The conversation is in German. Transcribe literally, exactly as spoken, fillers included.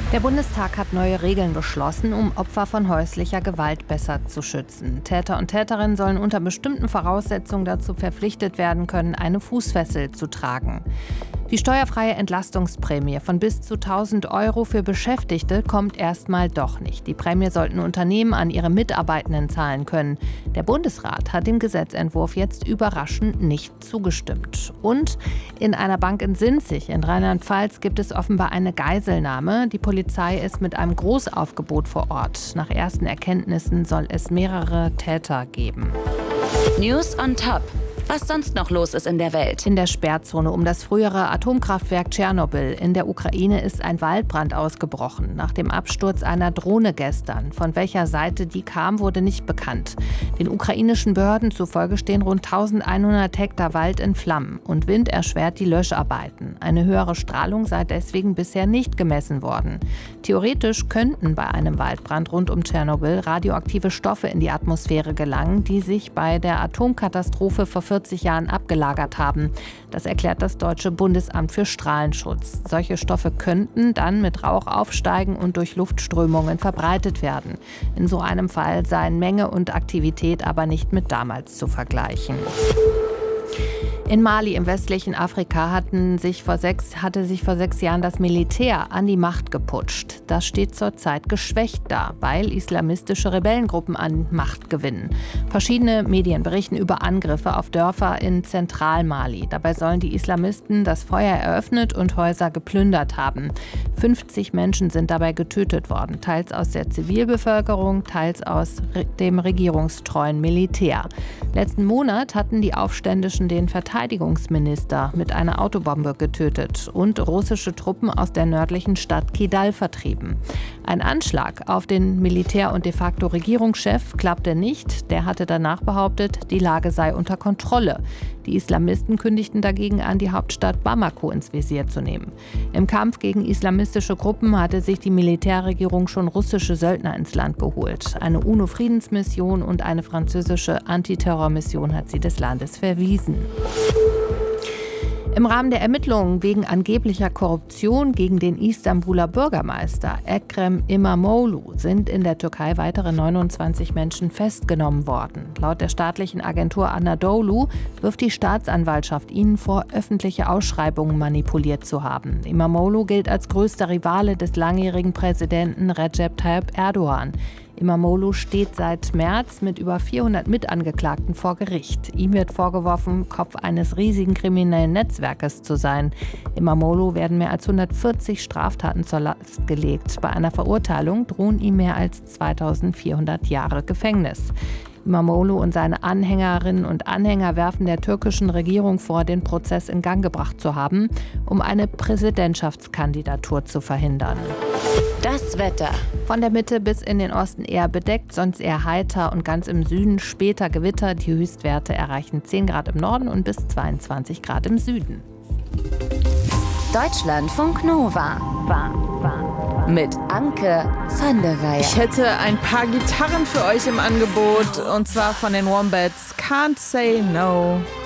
Der Bundestag hat neue Regeln beschlossen, um Opfer von häuslicher Gewalt besser zu schützen. Täter und Täterinnen sollen unter bestimmten Voraussetzungen dazu verpflichtet werden können, eine Fußfessel zu tragen. Die steuerfreie Entlastungsprämie von bis zu tausend Euro für Beschäftigte kommt erstmal doch nicht. Die Prämie sollten Unternehmen an ihre Mitarbeitenden zahlen können. Der Bundesrat hat dem Gesetzentwurf jetzt überraschend nicht zugestimmt. Und in einer Bank in Sinzig in Rheinland-Pfalz gibt es offenbar eine Geiselnahme. Die Polizei ist mit einem Großaufgebot vor Ort. Nach ersten Erkenntnissen soll es mehrere Täter geben. News on Top. Was sonst noch los ist in der Welt. In der Sperrzone um das frühere Atomkraftwerk Tschernobyl in der Ukraine ist ein Waldbrand ausgebrochen. Nach dem Absturz einer Drohne gestern. Von welcher Seite die kam, wurde nicht bekannt. Den ukrainischen Behörden zufolge stehen rund eintausendeinhundert Hektar Wald in Flammen und Wind erschwert die Löscharbeiten. Eine höhere Strahlung sei deswegen bisher nicht gemessen worden. Theoretisch könnten bei einem Waldbrand rund um Tschernobyl radioaktive Stoffe in die Atmosphäre gelangen, die sich bei der Atomkatastrophe vor vierzig Jahren abgelagert haben. Das erklärt das Deutsche Bundesamt für Strahlenschutz. Solche Stoffe könnten dann mit Rauch aufsteigen und durch Luftströmungen verbreitet werden. In so einem Fall seien Menge und Aktivität aber nicht mit damals zu vergleichen. In Mali im westlichen Afrika hatten sich vor sechs, hatte sich vor sechs Jahren das Militär an die Macht geputscht. Das steht zurzeit geschwächt da, weil islamistische Rebellengruppen an Macht gewinnen. Verschiedene Medien berichten über Angriffe auf Dörfer in Zentralmali. Dabei sollen die Islamisten das Feuer eröffnet und Häuser geplündert haben. fünfzig Menschen sind dabei getötet worden, teils aus der Zivilbevölkerung, teils aus dem regierungstreuen Militär. Letzten Monat hatten die Aufständischen den Verteidigungsminister mit einer Autobombe getötet und russische Truppen aus der nördlichen Stadt Kidal vertrieben. Ein Anschlag auf den Militär- und de facto Regierungschef klappte nicht. Der hatte danach behauptet, die Lage sei unter Kontrolle. Die Islamisten kündigten dagegen an, die Hauptstadt Bamako ins Visier zu nehmen. Im Kampf gegen islamistische Gruppen hatte sich die Militärregierung schon russische Söldner ins Land geholt. Eine UNO-Friedensmission und eine französische Antiterrormission hat sie des Landes verwiesen. Im Rahmen der Ermittlungen wegen angeblicher Korruption gegen den Istanbuler Bürgermeister Ekrem İmamoğlu sind in der Türkei weitere neunundzwanzig Menschen festgenommen worden. Laut der staatlichen Agentur Anadolu wirft die Staatsanwaltschaft ihnen vor, öffentliche Ausschreibungen manipuliert zu haben. İmamoğlu gilt als größter Rivale des langjährigen Präsidenten Recep Tayyip Erdogan. İmamoğlu steht seit März mit über vierhundert Mitangeklagten vor Gericht. Ihm wird vorgeworfen, Kopf eines riesigen kriminellen Netzwerkes zu sein. İmamoğlu werden mehr als hundertvierzig Straftaten zur Last gelegt. Bei einer Verurteilung drohen ihm mehr als zweitausendvierhundert Jahre Gefängnis. İmamoğlu und seine Anhängerinnen und Anhänger werfen der türkischen Regierung vor, den Prozess in Gang gebracht zu haben, um eine Präsidentschaftskandidatur zu verhindern. Das Wetter. Von der Mitte bis in den Osten eher bedeckt, sonst eher heiter und ganz im Süden später Gewitter. Die Höchstwerte erreichen zehn Grad im Norden und bis zweiundzwanzig Grad im Süden. Deutschlandfunk Nova. War, war. Mit Anke van der Weyer. Ich hätte ein paar Gitarren für euch im Angebot, und zwar von den Wombats. Can't Say No.